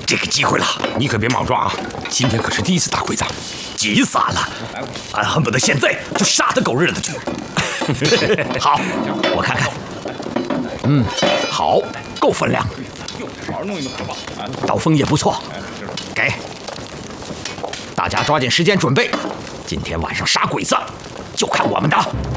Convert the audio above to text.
这个机会了， 你可别莽撞啊！今天可是第一次打鬼子， 急死俺了，俺恨不得现在就杀他狗日的去。好，我看看，好，够分量。刀锋也不错，给。大家抓紧时间准备，今天晚上杀鬼子，就看我们的。